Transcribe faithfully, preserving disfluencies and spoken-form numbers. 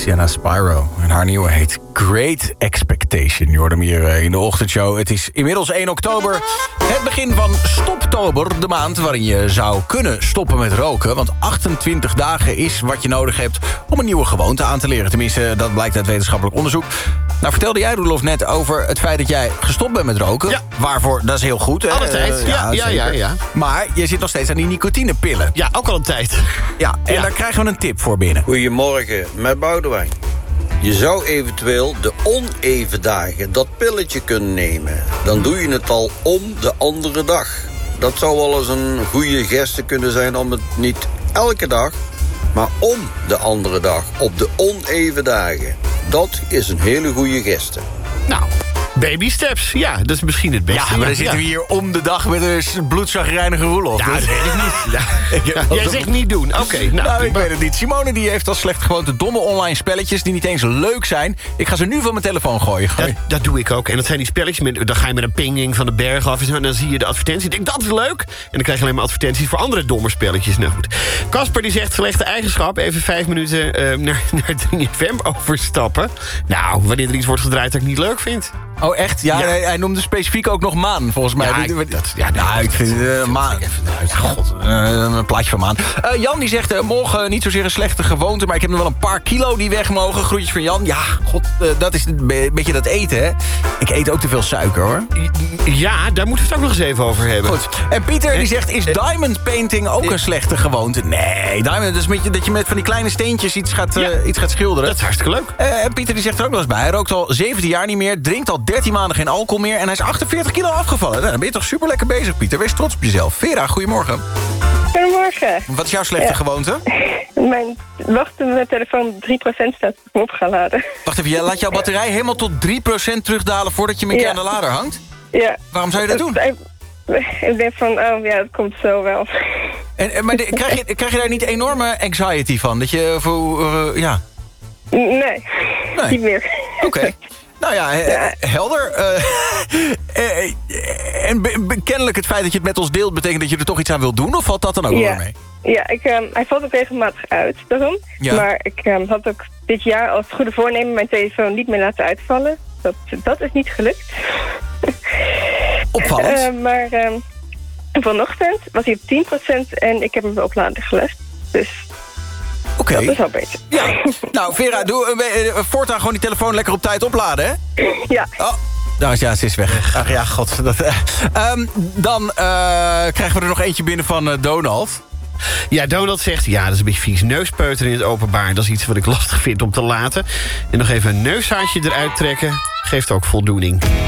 Sienna Spyro. En haar nieuwe heet Great Expectation. Je hoort hem hier in de ochtendshow. Het is inmiddels één oktober. Het begin van Stoptober, de maand waarin je zou kunnen stoppen met roken. Want achtentwintig dagen is wat je nodig hebt om een nieuwe gewoonte aan te leren. Tenminste, dat blijkt uit wetenschappelijk onderzoek. Nou, vertelde jij, Roelof, net over het feit dat jij gestopt bent met roken. Ja. Waarvoor, dat is heel goed. Hè? Alle tijd, uh, ja, ja, ja, ja. Maar je zit nog steeds aan die nicotinepillen. Ja, ook al een tijd. Ja, en ja. Daar krijgen we een tip voor binnen. Goedemorgen, met Boudewijn. Je zou eventueel de oneven dagen dat pilletje kunnen nemen. Dan doe je het al om de andere dag. Dat zou wel eens een goede geste kunnen zijn om het niet elke dag, maar om de andere dag, op de oneven dagen. Dat is een hele goede geste. Nou, baby steps, ja, dat is misschien het beste. Ja, maar dan zitten we hier om de dag met een bloedzagrijnige Roelof. Ja, dat weet ik niet. Ja. Ja, jij zegt niet doen, oké. Okay, nou, nou, ik weet het niet. Simone die heeft als slecht gewoonte domme online spelletjes die niet eens leuk zijn. Ik ga ze nu van mijn telefoon gooien. Dat, dat doe ik ook. En dat zijn die spelletjes, met, dan ga je met een pinging van de berg af en zo, en dan zie je de advertentie. Ik denk, dat is leuk. En dan krijg je alleen maar advertenties voor andere domme spelletjes. Nou goed. Casper die zegt, slechte eigenschap, even vijf minuten uh, naar, naar drie F M overstappen. Nou, wanneer er iets wordt gedraaid dat ik niet leuk vind. Oh, echt? Ja, ja. Hij, hij noemde specifiek ook nog Maan, volgens mij. Ja, ik, dat, ja, nee, nou, ik vind uh, Maan... Even eruit. Ja, god, uh, een plaatje van Maan. Uh, Jan die zegt, uh, morgen niet zozeer een slechte gewoonte, maar ik heb nog wel een paar kilo die weg mogen. Groetjes van Jan. Ja, god, uh, dat is een beetje dat eten, hè. Ik eet ook te veel suiker, hoor. Ja, daar moeten we het ook nog eens even over hebben. Goed. En Pieter die zegt, is diamond painting ook een slechte gewoonte? Nee, diamond, dat is met je, dat je met van die kleine steentjes iets gaat, uh, ja, iets gaat schilderen. Dat is hartstikke leuk. Uh, en Pieter die zegt er ook nog eens bij. Hij rookt al zeventien jaar niet meer, drinkt al dertien maanden geen alcohol meer en hij is achtenveertig kilo afgevallen. Nou, dan ben je toch super lekker bezig, Pieter. Wees trots op jezelf. Vera, goedemorgen. Goedemorgen. Wat is jouw slechte ja. gewoonte? Mijn wachten met mijn telefoon drie procent staat op gaan laden. Wacht even, jij laat jouw batterij helemaal tot drie procent terugdalen voordat je met je ja. aan de lader hangt? Ja. Waarom zou je dat doen? Ik denk van, oh ja, dat komt zo wel. En, maar de, krijg, je, krijg je daar niet enorme anxiety van? Dat je voor, uh, ja... Nee, nee, niet meer. Oké. Okay. Nou ja, ja, helder. Uh, en kennelijk het feit dat je het met ons deelt, betekent dat je er toch iets aan wilt doen? Of valt dat dan ook ja. wel mee? Ja, ik, um, hij valt ook regelmatig uit, daarom. Ja. Maar ik um, had ook dit jaar als goede voornemen mijn telefoon niet meer laten uitvallen. Dat, dat is niet gelukt. Opvallend. Uh, maar um, vanochtend was hij op tien procent en ik heb hem op laden gelegd. Dus... Oké. Okay. Dat is wel beter. Ja. Nou, Vera, doe uh, voortaan gewoon die telefoon lekker op tijd opladen, hè? Ja. Oh. Nou, ja, ze is weg. Ach ja, god. Dat, uh, um, dan uh, krijgen we er nog eentje binnen van uh, Donald. Ja, Donald zegt, ja, dat is een beetje vies. Neuspeuteren in het openbaar, dat is iets wat ik lastig vind om te laten. En nog even een neushaartje eruit trekken, geeft ook voldoening.